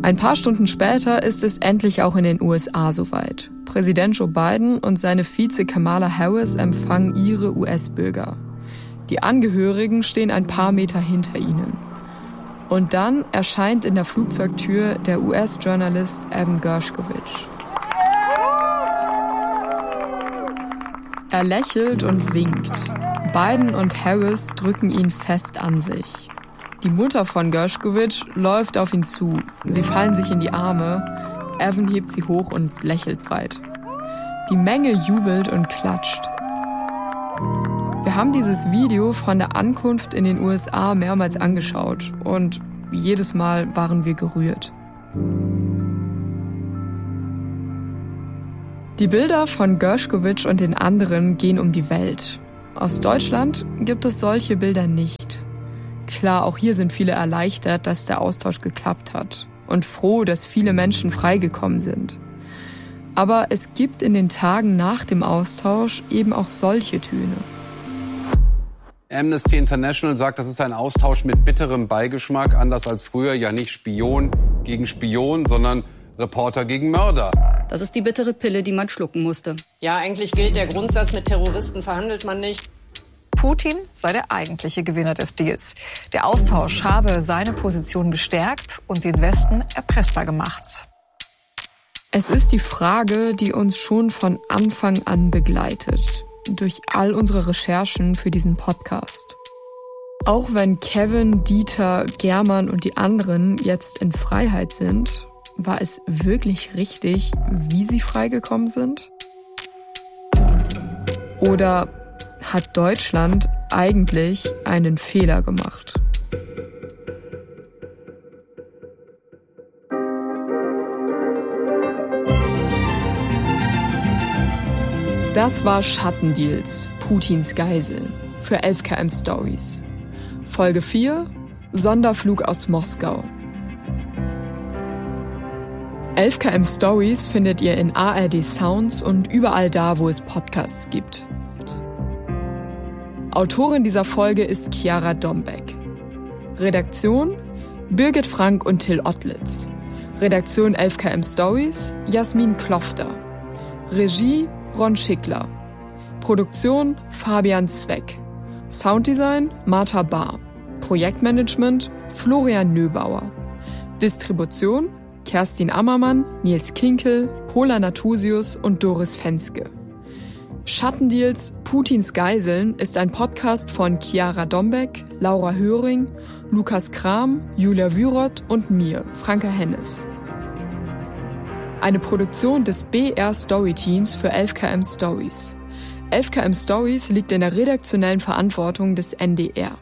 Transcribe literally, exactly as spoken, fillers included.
Ein paar Stunden später ist es endlich auch in den U S A soweit. Präsident Joe Biden und seine Vize Kamala Harris empfangen ihre U S-Bürger. Die Angehörigen stehen ein paar Meter hinter ihnen. Und dann erscheint in der Flugzeugtür der U S-Journalist Evan Gershkovich. Er lächelt und winkt. Biden und Harris drücken ihn fest an sich. Die Mutter von Gershkovich läuft auf ihn zu. Sie fallen sich in die Arme. Evan hebt sie hoch und lächelt breit. Die Menge jubelt und klatscht. Wir haben dieses Video von der Ankunft in den U S A mehrmals angeschaut und jedes Mal waren wir gerührt. Die Bilder von Gershkovich und den anderen gehen um die Welt. Aus Deutschland gibt es solche Bilder nicht. Klar, auch hier sind viele erleichtert, dass der Austausch geklappt hat und froh, dass viele Menschen freigekommen sind. Aber es gibt in den Tagen nach dem Austausch eben auch solche Töne. Amnesty International sagt, das ist ein Austausch mit bitterem Beigeschmack, anders als früher ja nicht Spion gegen Spion, sondern Reporter gegen Mörder. Das ist die bittere Pille, die man schlucken musste. Ja, eigentlich gilt der Grundsatz, mit Terroristen verhandelt man nicht. Putin sei der eigentliche Gewinner des Deals. Der Austausch habe seine Position gestärkt und den Westen erpressbar gemacht. Es ist die Frage, die uns schon von Anfang an begleitet, durch all unsere Recherchen für diesen Podcast. Auch wenn Kevin, Dieter, German und die anderen jetzt in Freiheit sind, war es wirklich richtig, wie sie freigekommen sind? Oder hat Deutschland eigentlich einen Fehler gemacht? Das war Schattendeals, Putins Geiseln, für elf K M Stories. Folge vier, Sonderflug aus Moskau. elf K M Stories findet ihr in A R D Sounds und überall da, wo es Podcasts gibt. Autorin dieser Folge ist Chiara Dombeck. Redaktion Birgit Frank und Till Ottlitz. Redaktion elf K M Stories Jasmin Klofter. Regie Ron Schickler. Produktion Fabian Zweck. Sounddesign Martha Bahr. Projektmanagement Florian Nöbauer. Distribution Kerstin Ammermann, Nils Kinkel, Pola Natusius und Doris Fenske. Schattendeals, Putins Geiseln ist ein Podcast von Chiara Dombeck, Laura Höring, Lukas Kram, Julia Wyroth und mir, Franka Hennes. Eine Produktion des B R Story Teams für elf K M Stories. elf K M Stories liegt in der redaktionellen Verantwortung des N D R.